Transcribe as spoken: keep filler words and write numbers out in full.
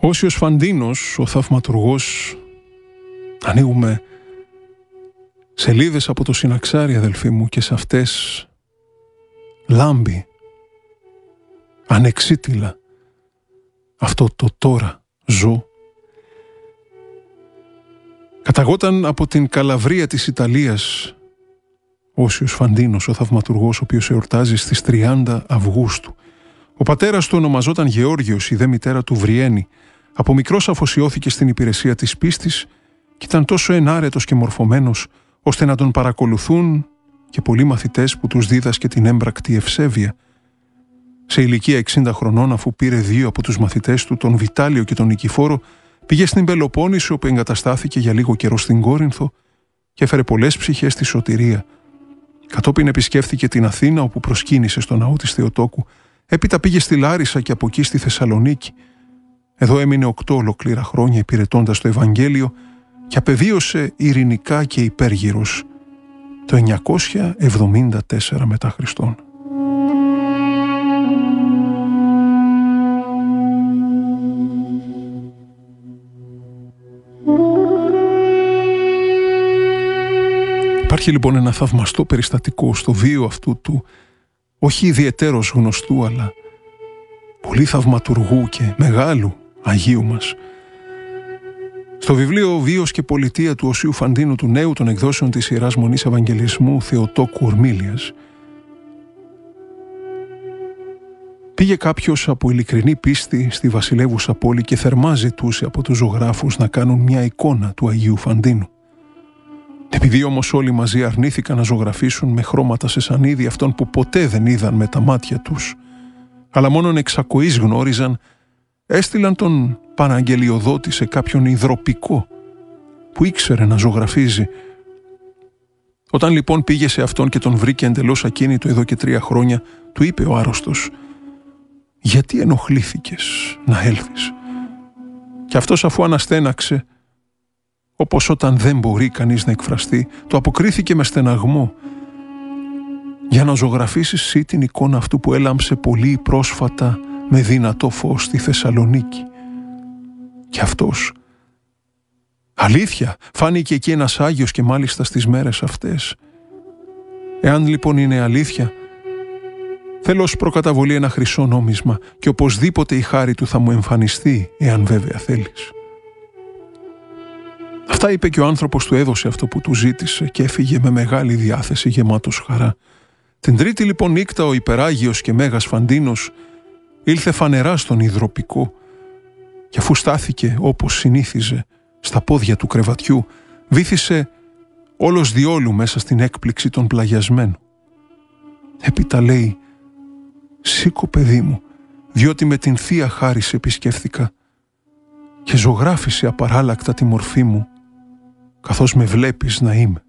Όσιος Φαντίνος, ο θαυματουργός, ανοίγουμε σελίδες από το Συναξάρι, αδελφοί μου, και σε αυτές λάμπει ανεξίτηλα αυτό το τώρα ζω. Καταγόταν από την Καλαβρία της Ιταλίας ο Όσιος Φαντίνος, ο θαυματουργός, ο οποίος εορτάζει στις τριάντα Αυγούστου. Ο πατέρας του ονομαζόταν Γεώργιος, η δε μητέρα του Βριένη. Από μικρός αφοσιώθηκε στην υπηρεσία της πίστης και ήταν τόσο ενάρετος και μορφωμένος, ώστε να τον παρακολουθούν και πολλοί μαθητές που τους δίδασκε την έμπρακτη ευσέβεια. Σε ηλικία εξήντα χρονών, αφού πήρε δύο από τους μαθητές του, τον Βιτάλιο και τον Νικηφόρο, πήγε στην Πελοπόννησο, όπου εγκαταστάθηκε για λίγο καιρό στην Κόρινθο και έφερε πολλές ψυχές στη σωτηρία. Κατόπιν επισκέφθηκε την Αθήνα, όπου προσκύνησε στο ναό της Θεοτόκου. Έπειτα πήγε στη Λάρισα και από εκεί στη Θεσσαλονίκη. Εδώ έμεινε οκτώ ολοκλήρα χρόνια υπηρετώντας το Ευαγγέλιο και απεβίωσε ειρηνικά και υπέργυρος το εννιακόσια εβδομήντα τέσσερα μετά Χριστόν. Υπάρχει λοιπόν ένα θαυμαστό περιστατικό στο βίο αυτού του όχι ιδιαιτέρως γνωστού, αλλά πολύ θαυματουργού και μεγάλου Αγίου μας. Στο βιβλίο «Βίος και πολιτεία» του Οσίου Φαντίνου του Νέου των εκδόσεων της Ιεράς Μονής Ευαγγελισμού Θεοτόκου Ορμήλιας, πήγε κάποιος από ειλικρινή πίστη στη βασιλεύουσα πόλη και θερμά ζητούσε από τους ζωγράφους να κάνουν μια εικόνα του Αγίου Φαντίνου. Επειδή όμως όλοι μαζί αρνήθηκαν να ζωγραφίσουν με χρώματα σε σανίδι αυτόν που ποτέ δεν είδαν με τα μάτια τους, αλλά μόνον εξακοής γνώριζαν, έστειλαν τον Παναγγελιοδότη σε κάποιον υδροπικό που ήξερε να ζωγραφίζει. Όταν λοιπόν πήγε σε αυτόν και τον βρήκε εντελώς ακίνητο εδώ και τρία χρόνια, του είπε ο άρρωστος: «Γιατί ενοχλήθηκες να έλθεις?» Και αυτός, αφού αναστέναξε, όπως όταν δεν μπορεί κανείς να εκφραστεί, το αποκρίθηκε με στεναγμό: «Για να ζωγραφίσεις εσύ την εικόνα αυτού που έλαμψε πολύ πρόσφατα με δυνατό φως στη Θεσσαλονίκη». Και αυτός: «Αλήθεια, φάνηκε εκεί ένας Άγιος και μάλιστα στις μέρες αυτές». Εάν λοιπόν είναι αλήθεια, θέλω ως προκαταβολή ένα χρυσό νόμισμα και οπωσδήποτε η χάρη του θα μου εμφανιστεί, εάν βέβαια θέλεις. Αυτά είπε και ο άνθρωπος του έδωσε αυτό που του ζήτησε και έφυγε με μεγάλη διάθεση, γεμάτος χαρά. Την τρίτη λοιπόν νύχτα ο υπεράγιος και μέγας Φαντίνος ήλθε φανερά στον υδροπικό και αφού στάθηκε όπως συνήθιζε στα πόδια του κρεβατιού, βύθισε όλος διόλου μέσα στην έκπληξη των πλαγιασμένων. Έπειτα λέει: «Σήκω, παιδί μου, διότι με την Θεία Χάρη σε επισκέφθηκα και ζωγράφισε απαράλλακτα τη μορφή μου, καθώς με βλέπεις να είμαι».